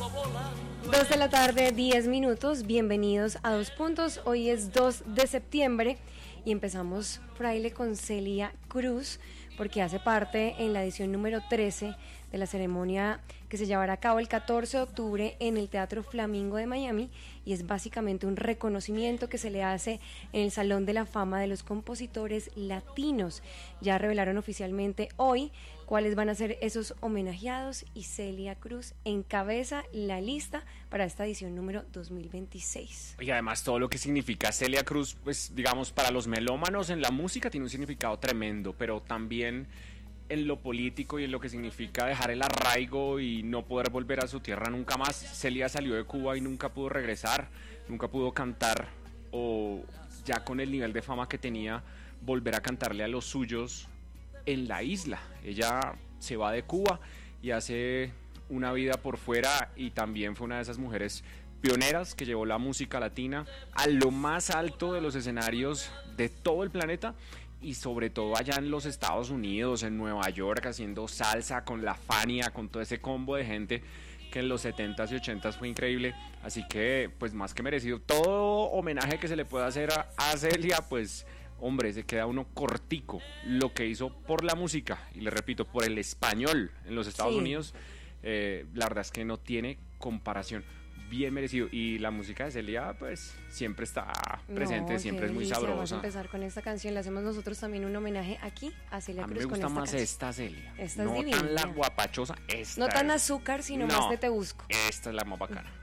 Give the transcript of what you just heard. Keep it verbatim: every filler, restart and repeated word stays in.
Dos de la tarde, diez minutos, bienvenidos a Dos Puntos, hoy es dos de septiembre y empezamos Fraile con Celia Cruz porque hace parte en la edición número trece de la ceremonia que se llevará a cabo el catorce de octubre en el Teatro Flamingo de Miami y es básicamente un reconocimiento que se le hace en el Salón de la Fama de los Compositores Latinos. Ya revelaron oficialmente hoy cuáles van a ser esos homenajeados y Celia Cruz encabeza la lista para esta edición número dos mil veintiséis. Y además todo lo que significa Celia Cruz, pues digamos para los melómanos en la música tiene un significado tremendo, pero también en lo político y en lo que significa dejar el arraigo y no poder volver a su tierra nunca más. Celia salió de Cuba y nunca pudo regresar, nunca pudo cantar o ya con el nivel de fama que tenía, volver a cantarle a los suyos en la isla. Ella se va de Cuba y hace una vida por fuera y también fue una de esas mujeres pioneras que llevó la música latina a lo más alto de los escenarios de todo el planeta y sobre todo allá en los Estados Unidos, en Nueva York, haciendo salsa con la Fania, con todo ese combo de gente que en los setentas y ochentas fue increíble. Así que pues más que merecido todo homenaje que se le pueda hacer a, a Celia, pues hombre, se queda uno cortico. Lo que hizo por la música, y le repito, por el español en los Estados sí. Unidos, eh, la verdad es que no tiene comparación. Bien merecido. Y la música de Celia, pues, siempre está presente, no, siempre es muy delicia. Sabrosa. Vamos a empezar con esta canción. Le hacemos nosotros también un homenaje aquí a Celia a Cruz. A mí me gusta con esta más canción. esta Celia. Esta no es divina. tan la guapachosa, esta. No tan es... azúcar, sino no, más de te busco. Esta es la más bacana.